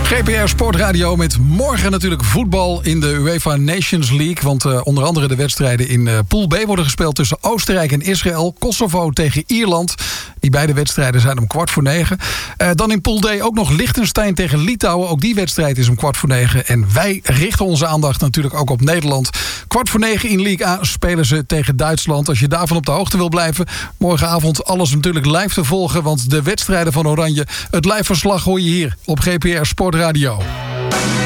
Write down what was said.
GPR Sportradio met morgen natuurlijk voetbal in de UEFA Nations League. Want onder andere de wedstrijden in Pool B worden gespeeld tussen Oostenrijk en Israël. Kosovo tegen Ierland. Die beide wedstrijden zijn om 8:45. Dan in Pool D ook nog Liechtenstein tegen Litouwen. Ook die wedstrijd is om 8:45. En wij richten onze aandacht natuurlijk ook op Nederland. 8:45 in Ligue A spelen ze tegen Duitsland. Als je daarvan op de hoogte wil blijven, morgenavond alles natuurlijk live te volgen. Want de wedstrijden van Oranje, het live verslag hoor je hier op GPR Sportradio.